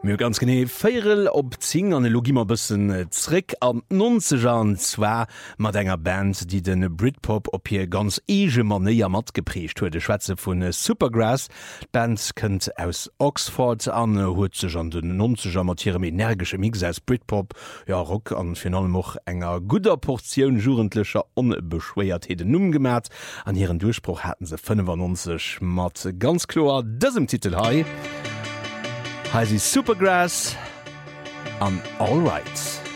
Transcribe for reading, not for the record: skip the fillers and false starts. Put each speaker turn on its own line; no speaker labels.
Mir ganz gene Féel op Zing an Logimmer bëssen zréck an 90er mat enger Band, die den Britpop op hier ganz ege manéier mat geprecht huet. De Schwäze vun Supergrass. Band kënnt aus Oxford an huet sech an den 90er matiere energsche Mix als Britpop, ja Rock an final moch enger guter Portioun jugendlecher onbeschwéiertheeten umgemerert. An hireieren Durchspruch hätten se 95 mat ganz klar dësem Titel hei. Heisi Supergrass an All Right.